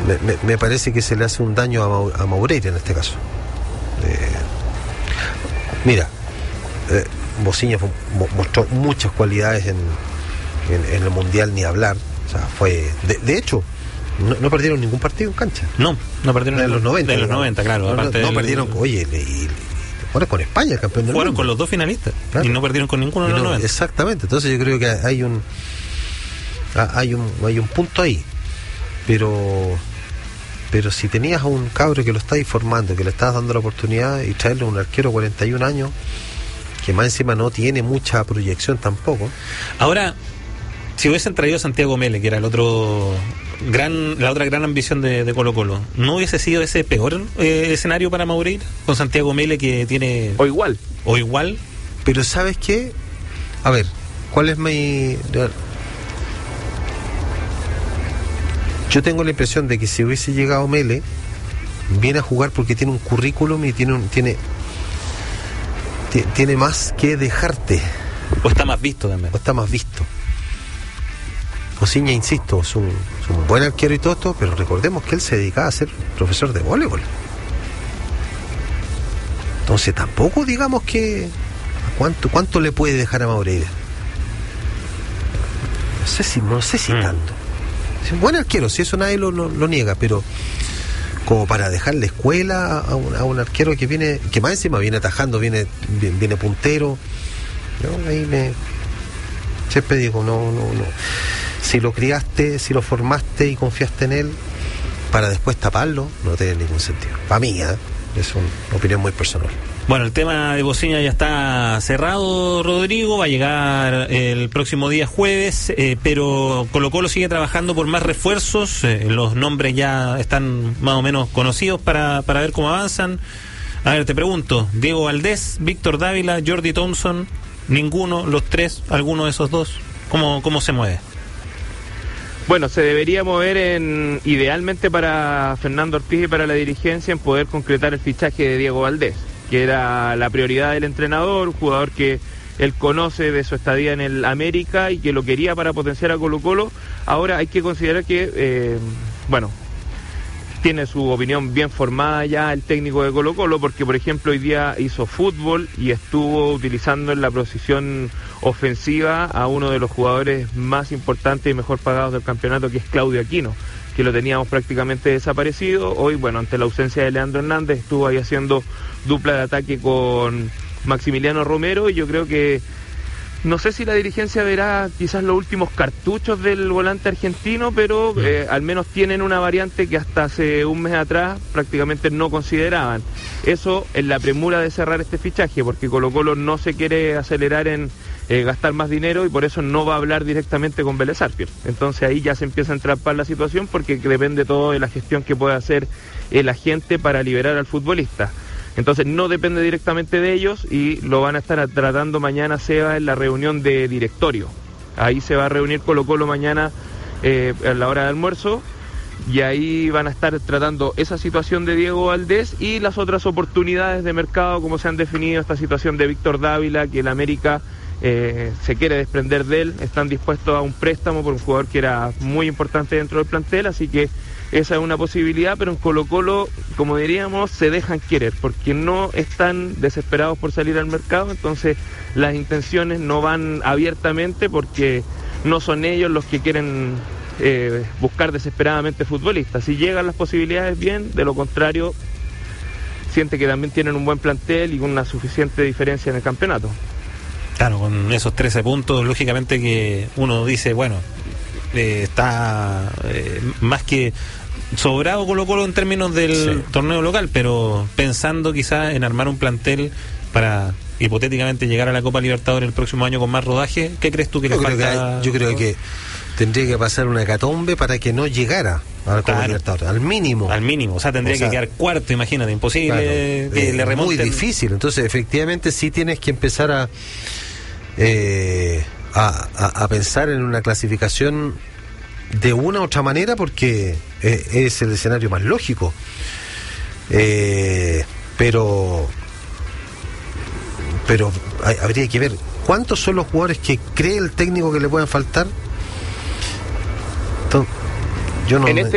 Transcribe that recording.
me parece que se le hace un daño a Maureira en este caso. Mira, Bociña mostró muchas cualidades en el Mundial, ni hablar. O sea, fue de hecho no perdieron ningún partido en cancha. No perdieron de los 90. De los 90, claro. No perdieron, oye, y fueron con España, el campeón del mundo. Fueron con los dos finalistas, claro. Y no perdieron con ninguno de los 90. Exactamente, entonces yo creo que hay un punto ahí. Pero si tenías a un cabro que lo estáis formando, que le estás dando la oportunidad y traerle a un arquero 41 años, que más encima no tiene mucha proyección tampoco. Ahora, si hubiesen traído a Santiago Mele, que era la otra gran ambición de Colo-Colo, ¿no hubiese sido ese peor escenario para Maureira? Con Santiago Mele, que tiene... O igual. Pero ¿sabes qué? A ver, ¿cuál es mi...? Yo tengo la impresión de que si hubiese llegado Mele, viene a jugar porque tiene un currículum y tiene más que dejarte. O está más visto también. Bociña, insisto, es un buen arquero y todo esto, pero recordemos que él se dedicaba a ser profesor de voleibol. Entonces tampoco digamos que ¿cuánto le puede dejar a Maureira? No sé si tanto. Es un buen arquero, si eso nadie lo niega, pero como para dejarle escuela a un arquero que más encima viene atajando, viene puntero. Yo ahí siempre digo, no. Si lo criaste, si lo formaste y confiaste en él, para después taparlo, no tiene ningún sentido. Para mí, es una opinión muy personal. Bueno, el tema de Bociña ya está cerrado, Rodrigo, va a llegar el próximo día jueves, pero Colo-Colo sigue trabajando por más refuerzos, los nombres ya están más o menos conocidos para ver cómo avanzan. A ver, te pregunto, Diego Valdés, Víctor Dávila, Jordi Thompson, ninguno, los tres, alguno de esos dos, ¿cómo se mueve? Bueno, se debería mover idealmente para Fernando Ortiz y para la dirigencia en poder concretar el fichaje de Diego Valdés, que era la prioridad del entrenador, un jugador que él conoce de su estadía en el América y que lo quería para potenciar a Colo-Colo. Ahora hay que considerar que, tiene su opinión bien formada ya el técnico de Colo-Colo, porque por ejemplo hoy día hizo fútbol y estuvo utilizando en la posición ofensiva a uno de los jugadores más importantes y mejor pagados del campeonato, que es Claudio Aquino, que lo teníamos prácticamente desaparecido. Hoy, ante la ausencia de Leandro Hernández, estuvo ahí haciendo dupla de ataque con Maximiliano Romero, y yo creo que no sé si la dirigencia verá quizás los últimos cartuchos del volante argentino, pero al menos tienen una variante que hasta hace un mes atrás prácticamente no consideraban. Eso en la premura de cerrar este fichaje, porque Colo-Colo no se quiere acelerar en gastar más dinero y por eso no va a hablar directamente con Vélez Sarsfield. Entonces ahí ya se empieza a entrampar la situación, porque depende todo de la gestión que pueda hacer el agente para liberar al futbolista. Entonces no depende directamente de ellos y lo van a estar tratando mañana, Seba, en la reunión de directorio. Ahí se va a reunir Colo-Colo mañana a la hora de almuerzo, y ahí van a estar tratando esa situación de Diego Valdés y las otras oportunidades de mercado, como se han definido, esta situación de Víctor Dávila, que el América se quiere desprender de él, están dispuestos a un préstamo por un jugador que era muy importante dentro del plantel, así que esa es una posibilidad. Pero en Colo-Colo, como diríamos, se dejan querer, porque no están desesperados por salir al mercado, entonces las intenciones no van abiertamente, porque no son ellos los que quieren buscar desesperadamente futbolistas. Si llegan las posibilidades, bien; de lo contrario, siente que también tienen un buen plantel y una suficiente diferencia en el campeonato. Claro, con esos 13 puntos, lógicamente que uno dice, está más que sobrado Colo-Colo en términos del torneo local, pero pensando quizás en armar un plantel para hipotéticamente llegar a la Copa Libertadores el próximo año con más rodaje. ¿Qué crees tú que le falta? Yo creo que tendría que pasar una hecatombe para que no llegara a la Copa Libertadores, al mínimo, o sea, tendría que quedar cuarto, imagínate, imposible, que le remonten. Muy difícil. Entonces efectivamente sí tienes que empezar a pensar en una clasificación de una u otra manera, porque es el escenario más lógico, pero habría que ver cuántos son los jugadores que cree el técnico que le pueden faltar. Entonces, yo no